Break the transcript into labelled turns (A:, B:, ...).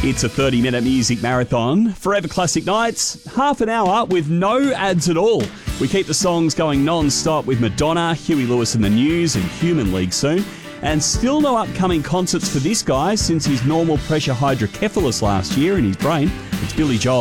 A: It's a 30-minute music marathon. Forever Classic Nights, half an hour with no ads at all. We keep the songs going non-stop with Madonna, Huey Lewis and the News and Human League soon. And still no upcoming concerts for this guy since his normal pressure hydrocephalus last year in his brain. It's Billy Joel.